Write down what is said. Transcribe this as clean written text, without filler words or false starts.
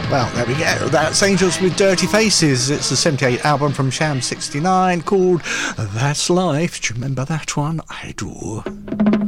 Well, there we go. That's Angels with Dirty Faces. It's a 78 album from Sham 69 called That's Life. Do you remember that one? I do.